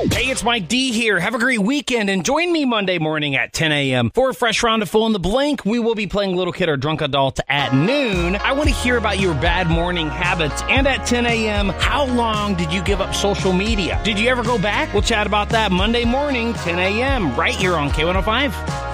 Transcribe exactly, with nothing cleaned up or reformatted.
Hey, it's Mike D here. Have a great weekend and join me Monday morning at ten a.m. for a fresh round of Fill in the Blank. We will be playing Little Kid or Drunk Adult at noon. I want to hear about your bad morning habits. And at ten a.m., how long did you give up social media? Did you ever go back? We'll chat about that Monday morning, ten a.m. right here on K one oh five.